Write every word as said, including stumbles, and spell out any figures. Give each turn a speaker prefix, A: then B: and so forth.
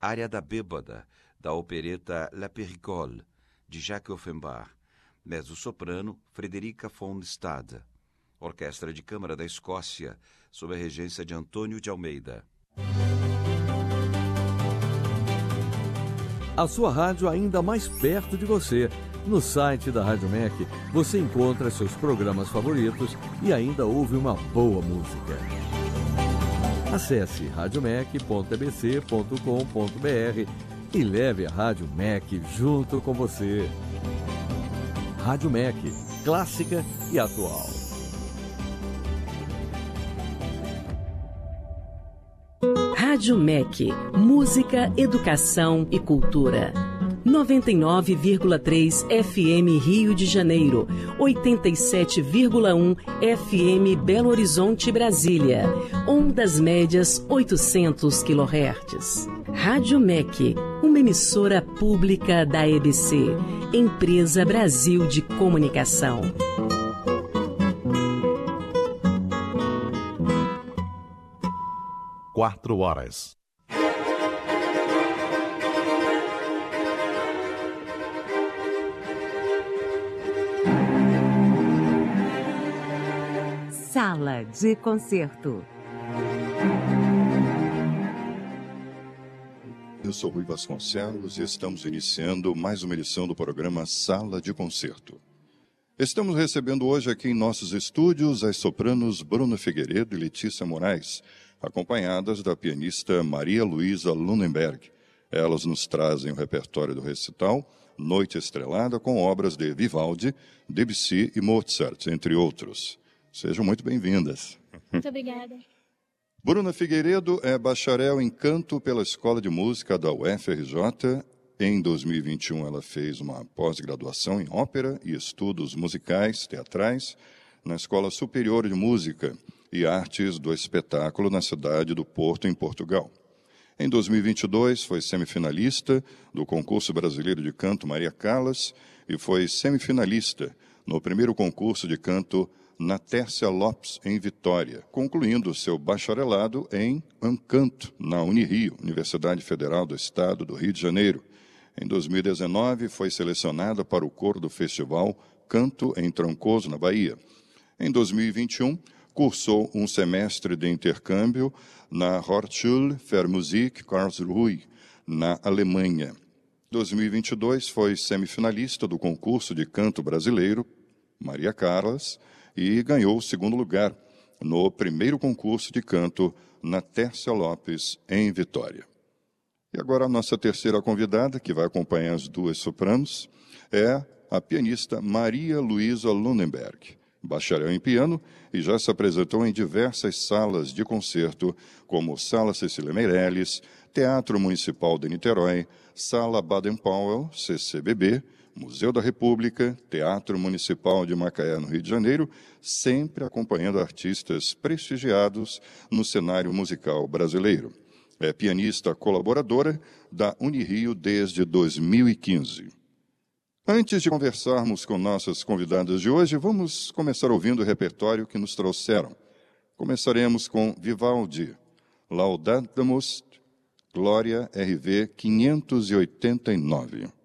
A: Área da Bêbada, da opereta La Péricole, de Jacques Offenbach. Mezzo-soprano, Frederica von Stade. Orquestra de Câmara da Escócia, sob a regência de Antônio de Almeida.
B: A sua rádio ainda mais perto de você. No site da Rádio M E C, você encontra seus programas favoritos e ainda ouve uma boa música. Acesse rádio mec ponto e b c ponto com ponto b r e leve a Rádio M E C junto com você. Rádio M E C, clássica e atual.
C: Rádio M E C, música, educação e cultura. noventa e nove vírgula três F M Rio de Janeiro, oitenta e sete vírgula um F M Belo Horizonte, Brasília, ondas médias oitocentos quilohertz. Rádio M E C, uma emissora pública da E B C, Empresa Brasil de Comunicação.
D: Quatro horas.
E: Sala de concerto.
F: Eu sou Rui Vasconcelos e estamos iniciando mais uma edição do programa Sala de Concerto. Estamos recebendo hoje aqui em nossos estúdios as sopranos Bruna Figueiredo e Letícia Moraes, acompanhadas da pianista Maria Luísa Lunenberg. Elas nos trazem o repertório do recital Noite Estrelada, com obras de Vivaldi, Debussy e Mozart, entre outros. Sejam muito bem-vindas.
G: Muito obrigada.
F: Bruna Figueiredo é bacharel em canto pela Escola de Música da U F R J. Em dois mil e vinte e um, ela fez uma pós-graduação em ópera e estudos musicais, teatrais, na Escola Superior de Música e Artes do Espetáculo, na cidade do Porto, em Portugal. Em dois mil e vinte e dois, foi semifinalista do Concurso Brasileiro de Canto Maria Callas e foi semifinalista no primeiro concurso de canto na Tércia Lopes, em Vitória, concluindo seu bacharelado em canto na Unirio, Universidade Federal do Estado do Rio de Janeiro. Em dois mil e dezenove, foi selecionada para o coro do festival Canto em Trancoso, na Bahia. Em dois mil e vinte e um, cursou um semestre de intercâmbio na Hochschule für Musik Karlsruhe, na Alemanha. Em dois mil e vinte e dois, foi semifinalista do concurso de canto brasileiro Maria Callas e ganhou o segundo lugar no primeiro concurso de canto na Tércia Lopes, em Vitória. E agora a nossa terceira convidada, que vai acompanhar as duas sopranos, é a pianista Maria Luísa Lunenberg, bacharel em piano e já se apresentou em diversas salas de concerto, como Sala Cecília Meirelles, Teatro Municipal de Niterói, Sala Baden-Powell, C C B B, Museu da República, Teatro Municipal de Macaé, no Rio de Janeiro, sempre acompanhando artistas prestigiados no cenário musical brasileiro. É pianista colaboradora da Unirio desde dois mil e quinze. Antes de conversarmos com nossas convidadas de hoje, vamos começar ouvindo o repertório que nos trouxeram. Começaremos com Vivaldi, Laudamus Glória R V quinhentos e oitenta e nove.